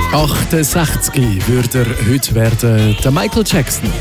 68 würde er heute werden, der Michael Jackson.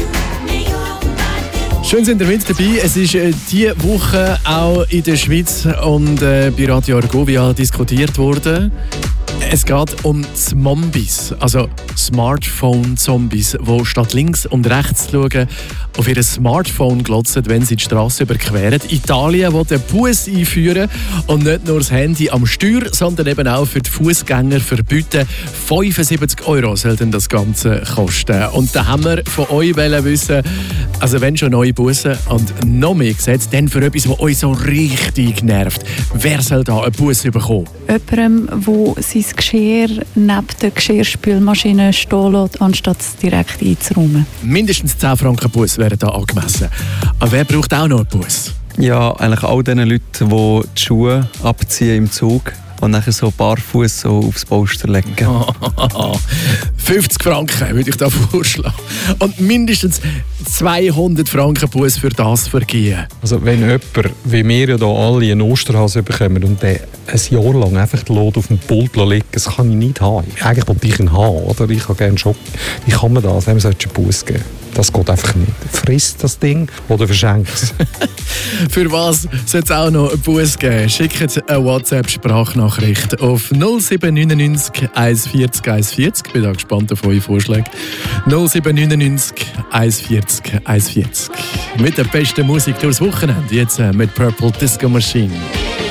Schön sind ihr mit dabei. Es ist diese Woche auch in der Schweiz und bei Radio Argovia diskutiert worden. Es geht um Zombies, also Smartphone-Zombies, die statt links und rechts zu schauen, auf ihr Smartphone glotzen, wenn sie die Straße überqueren. Italien will den Bus einführen und nicht nur das Handy am Steuer, sondern eben auch für die Fußgänger verbieten. 75 € soll denn das Ganze kosten. Und da haben wir von euch wissen, also wenn schon neue Busse und noch mehr Gesetze, dann für etwas, das euch so richtig nervt. Wer soll da einen Bus bekommen? Jemandem, der sein Geschirr neben der Geschirrspülmaschine stehen lässt, anstatt es direkt einzuräumen. Mindestens 10 Franken Bus wären da angemessen. Aber wer braucht auch noch einen Bus? Ja, eigentlich all den Leuten, die die Schuhe abziehen im Zug und nachher so barfuß so aufs Polster legen. 50 Franken würde ich da vorschlagen. Und mindestens 200 Franken Bus für das vergehen. Also wenn jemand, wie wir ja hier alle, einen Osterhase bekommen und der ein Jahr lang einfach den Lot auf dem Pult liegen, das kann ich nicht haben. Eigentlich wollte ich ihn haben, oder? Ich habe gerne Shopping. Wie kann man das? Dem sollte es einen Bus geben. Das geht einfach nicht. Frisst das Ding oder verschenkt es. Für was soll es auch noch einen Bus geben? Schickt eine WhatsApp-Sprachnachricht auf 0799 140 140. Ich bin da gespannt auf eure Vorschläge. 0799 140 140. Mit der besten Musik durchs Wochenende. Jetzt mit Purple Disco Machine.